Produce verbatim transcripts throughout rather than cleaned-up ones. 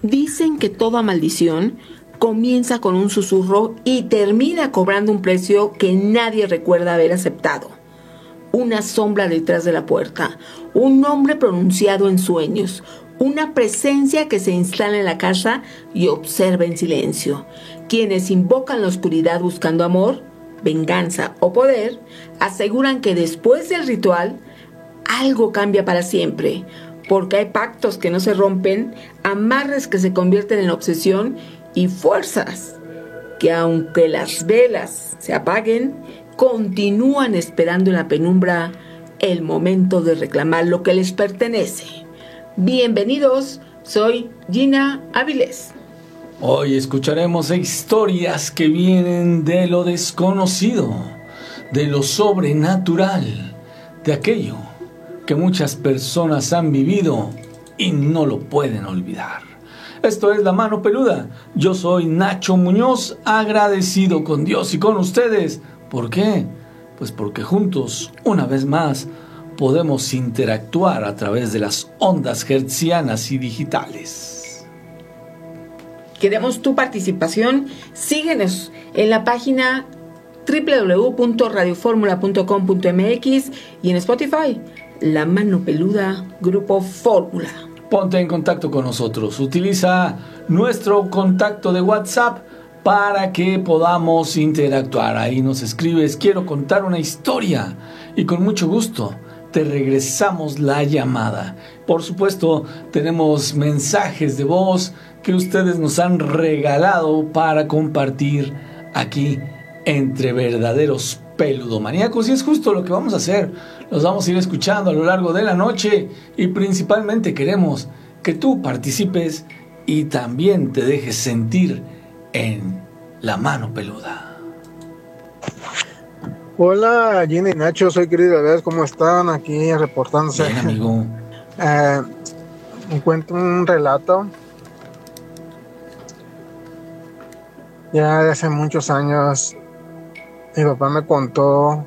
Dicen que toda maldición comienza con un susurro y termina cobrando un precio que nadie recuerda haber aceptado. Una sombra detrás de la puerta, un nombre pronunciado en sueños, una presencia que se instala en la casa y observa en silencio. Quienes invocan la oscuridad buscando amor, venganza o poder, aseguran que después del ritual, algo cambia para siempre, porque hay pactos que no se rompen, amarres que se convierten en obsesión y fuerzas que, aunque las velas se apaguen, continúan esperando en la penumbra el momento de reclamar lo que les pertenece. Bienvenidos, soy Gina Avilés. Hoy escucharemos historias que vienen de lo desconocido, de lo sobrenatural, de aquello que muchas personas han vivido y no lo pueden olvidar. Esto es La Mano Peluda. Yo soy Nacho Muñoz, agradecido con Dios y con ustedes. ¿Por qué? Pues porque juntos, una vez más, podemos interactuar a través de las ondas hertzianas y digitales. Queremos tu participación. Síguenos en la página doble u doble u doble u punto radio fórmula punto com punto m x y en Spotify, La Mano Peluda, Grupo Fórmula. Ponte en contacto con nosotros. Utiliza nuestro contacto de WhatsApp para que podamos interactuar. Ahí nos escribes, quiero contar una historia, y con mucho gusto te regresamos la llamada. Por supuesto, tenemos mensajes de voz que ustedes nos han regalado para compartir aquí entre verdaderos peludomaníacos, y es justo lo que vamos a hacer. Los vamos a ir escuchando a lo largo de la noche, y principalmente queremos que tú participes y también te dejes sentir en La Mano Peluda. Hola, Gina y Nacho, soy querido Avilés, ¿cómo están? Aquí reportándose. Bien, amigo. eh, me cuento un relato. Ya de hace muchos años, mi papá me contó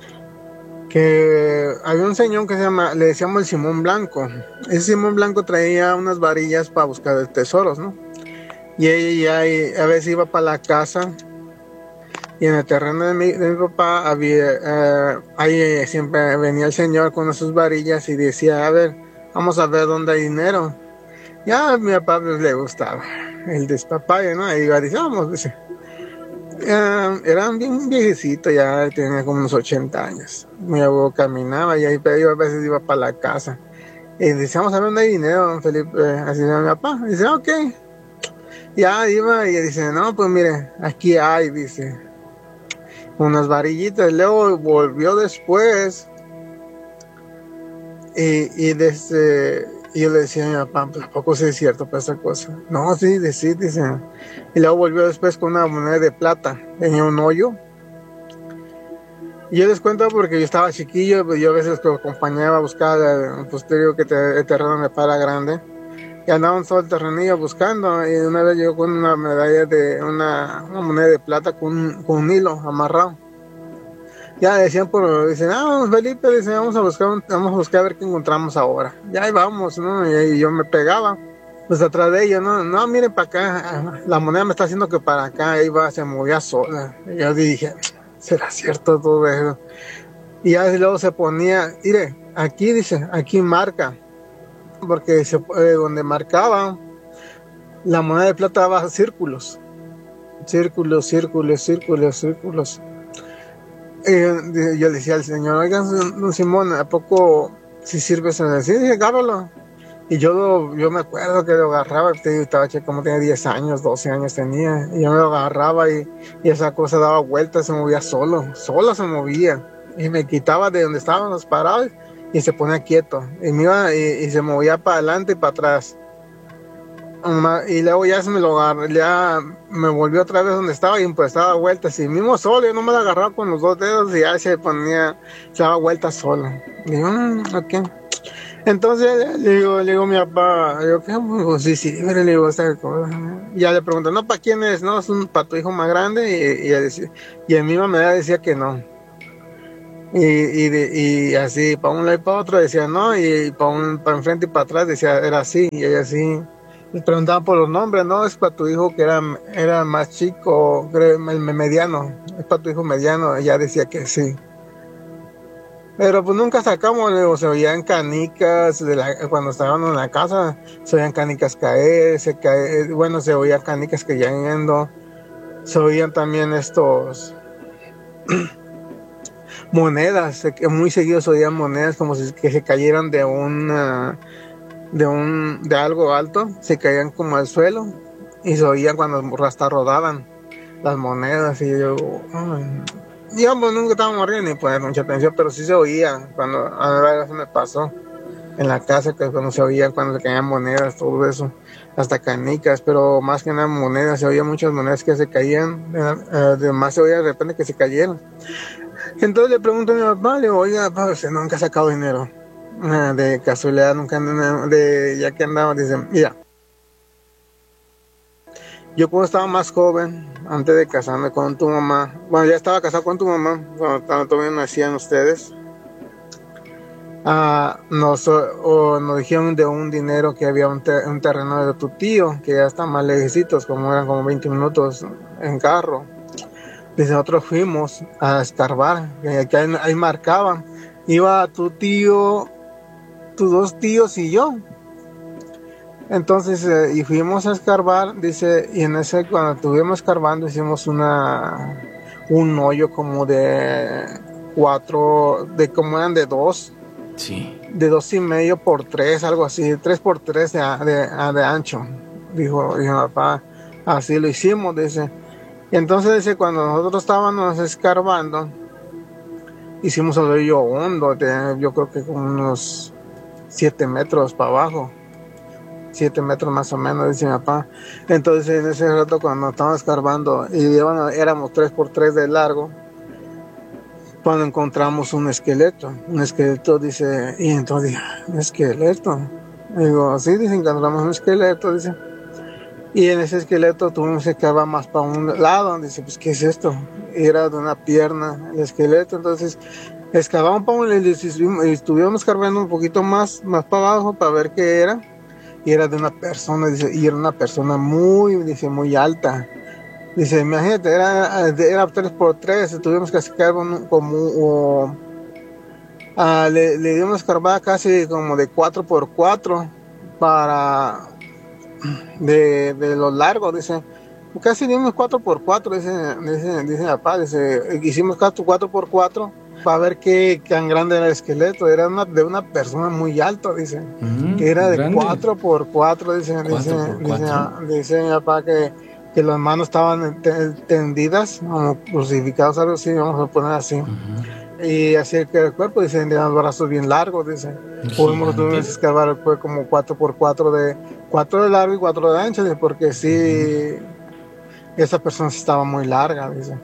que había un señor que se llama, le decíamos el Simón Blanco. Ese Simón Blanco traía unas varillas para buscar tesoros, ¿no? Y ella ya a veces iba para la casa, y en el terreno de mi, de mi papá había, eh, ahí siempre venía el señor con sus varillas y decía, a ver, vamos a ver dónde hay dinero. Ya a mi papá pues, le gustaba el despapalle, ¿no? Y iba a decir, vamos, dice. Uh, era bien viejecito, ya tenía como unos ochenta años. Mi abuelo caminaba y ahí yo a veces iba para la casa. Y decía, vamos a ver dónde hay dinero, don Felipe. Así era mi papá. Y dice, ok. Ya iba y dice, no, pues mire, aquí hay, dice, unas varillitas. Luego volvió después. Y, y desde, y yo le decía a mi papá, pues, ¿a poco sí es cierto para esa cosa? No, sí, sí, dice. Y luego volvió después con una moneda de plata, tenía un hoyo. Y yo les cuento porque yo estaba chiquillo, pues yo a veces lo acompañaba a buscar, pues te digo que te, el terreno me para grande. Y andaban todo el terrenillo buscando, y una vez llegó con una medalla de, una, una moneda de plata con, con un hilo amarrado. Ya decían, por, dicen, ah, Felipe, dice, vamos a buscar, vamos a buscar a ver qué encontramos ahora. Ya ahí vamos, ¿no? Y, y yo me pegaba, pues atrás de ellos, no, no, miren para acá, la moneda me está haciendo que para acá, ahí va, se movía sola. Y yo dije, ¿será cierto todo eso? Y ya luego se ponía, mire, aquí dice, aquí marca, porque se, eh, donde marcaba, la moneda de plata daba círculos, círculos, círculos, círculos, círculos. Y yo le decía al señor, oigan, don Simón, ¿a poco si sirve eso? Sí, dije, agárralo. Y yo, yo me acuerdo que lo agarraba, estaba como tenía diez años, doce años tenía, y yo me lo agarraba y, y esa cosa daba vueltas, se movía solo, solo se movía. Y me quitaba de donde estábamos parados y se ponía quieto. Y me iba y, y se movía para adelante y para atrás. Y luego ya se me lo agarró, ya me volvió otra vez donde estaba y pues daba vueltas. Y mismo solo, yo no me lo agarraba con los dos dedos y ya se ponía, se daba vueltas solo. Y digo, mmm, ok. Entonces le digo, le digo a mi papá, le digo, ¿qué? Pues, sí, sí, le digo, esta cosa. Y ya le pregunto, no, ¿para quién es? No, es un, para tu hijo más grande. Y, y, decía, y en mi misma medida decía que no. Y, y, de, y así, para un lado y para otro decía no, y para un para enfrente y para atrás decía, era así, y ella así. Les preguntaban por los nombres, ¿no? Es para tu hijo que era, era más chico, creo, el mediano. Es para tu hijo mediano. Ella decía que sí. Pero pues nunca sacamos, o se oían canicas, de la, cuando estábamos en la casa, se oían canicas caer, se cae, bueno, se oían canicas cayendo, se oían también estos monedas, muy seguido se oían monedas como si que se cayeran de una, de un, de algo alto, se caían como al suelo y se oían cuando hasta rodaban las monedas y yo, ay, digamos, nunca estábamos riendo ni poner mucha atención, pero sí se oía cuando a veces me pasó en la casa, que cuando se oía cuando se caían monedas, todo eso, hasta canicas, pero más que nada monedas, se oía muchas monedas que se caían, además se oía de repente que se cayeron. Entonces le pregunto a mi papá, le digo, oiga, papá, usted nunca ha sacado dinero, de casualidad, nunca, de, ya que andaba, dice, mira, yo cuando estaba más joven, antes de casarme con tu mamá, bueno, ya estaba casado con tu mamá, cuando todavía nacían ustedes, uh, nos, o, nos dijeron de un dinero que había un, ter, un terreno de tu tío, que ya está más lejecitos, como eran como veinte minutos en carro. Dice, nosotros fuimos a escarbar, que, que ahí, ahí marcaban, iba tu tío, tus dos tíos y yo. Entonces, eh, y fuimos a escarbar, dice, y en ese, cuando estuvimos escarbando, hicimos una, un hoyo como de cuatro, de como eran de dos, sí, de dos y medio por tres, algo así, tres por tres de, de, de ancho, dijo, dijo papá, así lo hicimos, dice. Y entonces, dice, cuando nosotros estábamos escarbando, hicimos un hoyo hondo, de, yo creo que como unos siete metros para abajo. Siete metros más o menos, dice mi papá. Entonces en ese rato cuando estábamos escarbando y bueno, éramos tres por tres de largo, cuando encontramos un esqueleto, un esqueleto, dice, y entonces dije, un esqueleto. Y digo, sí, dice, encontramos un esqueleto, dice. Y en ese esqueleto tuvimos que escarbar más para un lado, dice, pues, ¿qué es esto? Y era de una pierna el esqueleto, entonces excavamos para un lado y estuvimos escarbando un poquito más, más para abajo para ver qué era. Y era de una persona, dice, y era una persona muy, dice, muy alta. Dice, imagínate, era, era tres por tres, tuvimos que sacar un, como, o, uh, le, le dimos escarbada casi como de cuatro por cuatro para, de, de lo largo, dice, casi dimos cuatro por cuatro, dice, dice, dice mi papá, dice, hicimos cuatro por cuatro para ver qué tan grande era el esqueleto. Era una, de una persona muy alta, dice, mm, que era de cuatro por cuatro, dice, dice, dice, dice mi papá que, que las manos estaban tendidas, como crucificados, algo así, vamos a poner así. Uh-huh. Y así que el cuerpo, dice, tenía los brazos bien largos, dice. Pudimos escarbar el cuerpo como cuatro por cuatro de, cuatro de largo y cuatro de ancho, dice, porque sí, uh-huh, esa persona sí estaba muy larga, dice.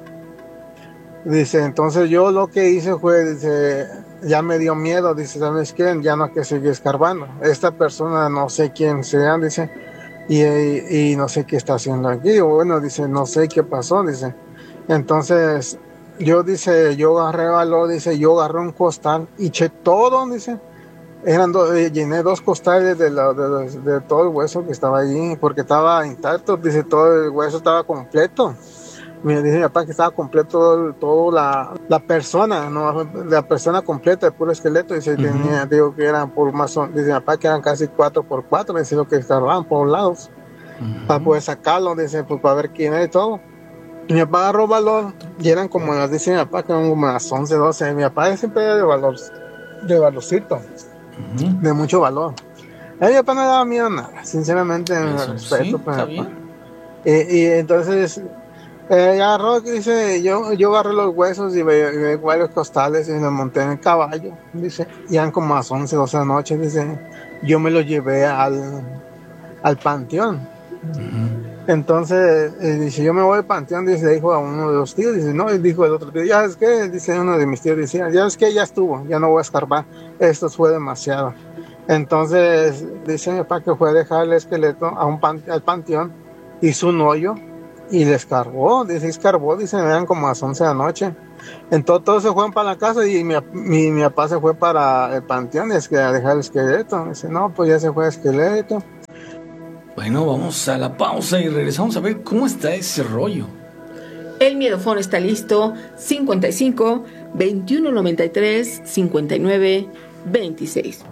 Dice, entonces yo lo que hice fue, dice, ya me dio miedo, dice, ¿sabes qué? Ya no hay que seguir escarbando. Esta persona no sé quién sea, dice, y, y, y no sé qué está haciendo aquí. O bueno, dice, no sé qué pasó, dice. Entonces, yo, dice, yo agarré valor, dice, yo agarré un costal y eché todo, dice. Eran dos, llené dos costales de, la, de, de, de todo el hueso que estaba allí, porque estaba intacto, dice, todo el hueso estaba completo. Me dice mi papá que estaba completo todo la, la persona, no, la persona completa, el puro esqueleto, dice, uh-huh, tenía, digo que eran por más, dice mi papá que eran casi cuatro por cuatro, dice lo que escarbaban por lados, uh-huh, para poder sacarlo, dice, pues para ver quién era y todo. Y mi papá agarró valor, y eran como las, dice mi papá, que eran como las once, doce, mi papá siempre era de valor, de valorcito, uh-huh, de mucho valor. A mi papá no le daba miedo a nada, sinceramente, en el respeto, sí, para mi papá. Bien. Y, y entonces, Eh, agarró, dice, yo, yo agarré los huesos y ve, ve varios costales y me monté en el caballo, dice, ya eran como a las once, doce de la noche, dice, yo me lo llevé al, al panteón. Uh-huh. Entonces, eh, dice, yo me voy al panteón, dice, dijo a uno de los tíos, dice, no, y dijo el otro tío, ya es que, dice uno de mis tíos, decía, ya es que ya estuvo, ya no voy a escarbar, esto fue demasiado. Entonces, dice mi papá que fue a dejar el esqueleto a un pan, al panteón, hizo un hoyo, y le escarbó, dice, escarbó, dice, eran como a las once de la noche. Entonces todos se fueron para la casa y mi, mi, mi papá se fue para el panteón y es que a dejar el esqueleto. Dice, no, pues ya se fue el esqueleto. Bueno, vamos a la pausa y regresamos a ver cómo está ese rollo. El miedofón está listo. cincuenta y cinco, veintiuno noventa y tres, cincuenta y nueve, veintiséis.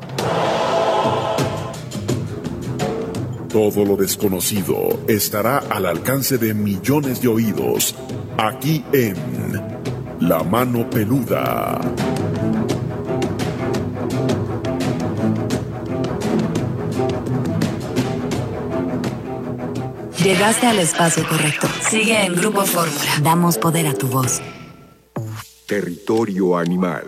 Todo lo desconocido estará al alcance de millones de oídos, aquí en La Mano Peluda. Llegaste al espacio correcto. Sigue en Grupo Fórmula. Damos poder a tu voz. Territorio animal.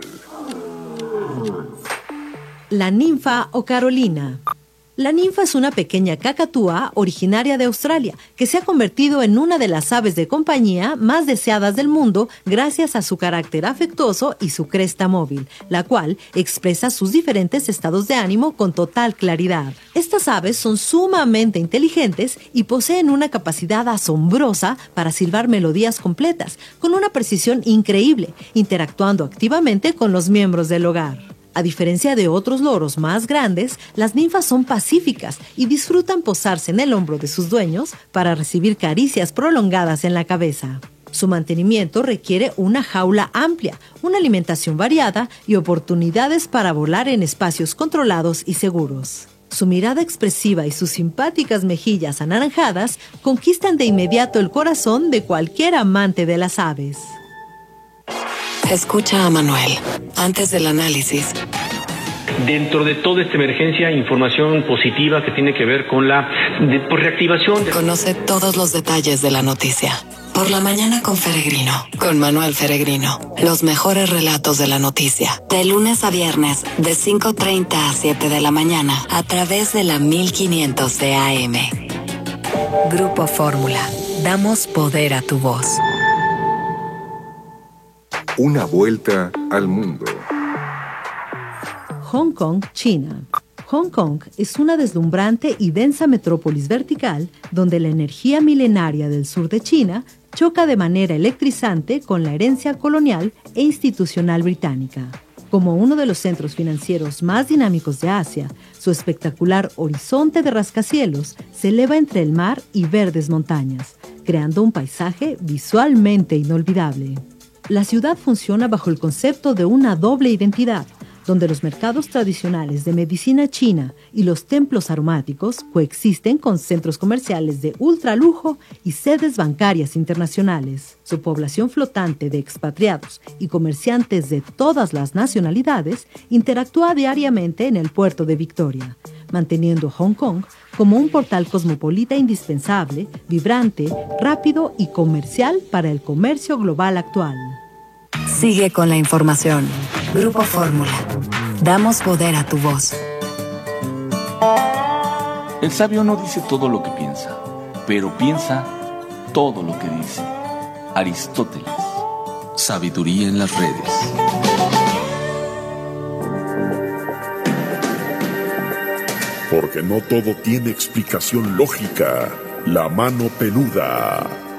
La ninfa o Carolina. La ninfa es una pequeña cacatúa originaria de Australia que se ha convertido en una de las aves de compañía más deseadas del mundo gracias a su carácter afectuoso y su cresta móvil, la cual expresa sus diferentes estados de ánimo con total claridad. Estas aves son sumamente inteligentes y poseen una capacidad asombrosa para silbar melodías completas, con una precisión increíble, interactuando activamente con los miembros del hogar. A diferencia de otros loros más grandes, las ninfas son pacíficas y disfrutan posarse en el hombro de sus dueños para recibir caricias prolongadas en la cabeza. Su mantenimiento requiere una jaula amplia, una alimentación variada y oportunidades para volar en espacios controlados y seguros. Su mirada expresiva y sus simpáticas mejillas anaranjadas conquistan de inmediato el corazón de cualquier amante de las aves. Escucha a Manuel, antes del análisis. Dentro de toda esta emergencia, información positiva que tiene que ver con la de, pues, reactivación. De... Conoce todos los detalles de la noticia. Por la mañana con Feregrino, con Manuel Feregrino. Los mejores relatos de la noticia. De lunes a viernes, de cinco treinta a siete de la mañana, a través de la mil quinientos de A M. Grupo Fórmula. Damos poder a tu voz. Una vuelta al mundo. Hong Kong, China. Hong Kong es una deslumbrante y densa metrópolis vertical donde la energía milenaria del sur de China choca de manera electrizante con la herencia colonial e institucional británica. Como uno de los centros financieros más dinámicos de Asia, su espectacular horizonte de rascacielos se eleva entre el mar y verdes montañas, creando un paisaje visualmente inolvidable. La ciudad funciona bajo el concepto de una doble identidad, donde los mercados tradicionales de medicina china y los templos aromáticos coexisten con centros comerciales de ultralujo y sedes bancarias internacionales. Su población flotante de expatriados y comerciantes de todas las nacionalidades interactúa diariamente en el puerto de Victoria, manteniendo a Hong Kong como un portal cosmopolita indispensable, vibrante, rápido y comercial para el comercio global actual. Sigue con la información. Grupo Fórmula. Damos poder a tu voz. El sabio no dice todo lo que piensa, pero piensa todo lo que dice. Aristóteles. Sabiduría en las redes. Porque no todo tiene explicación lógica. La Mano Peluda.